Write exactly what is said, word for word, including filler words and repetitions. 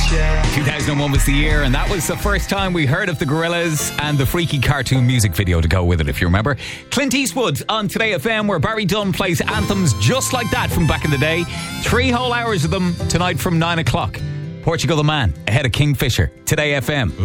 two thousand one was the year, and that was the first time we heard of the Gorillaz and the freaky cartoon music video to go with it, if you remember. Clint Eastwood on Today F M, where Barry Dunn plays anthems just like that from back in the day. Three whole hours of them tonight from nine o'clock. Portugal the Man ahead of Kingfisher. Today F M.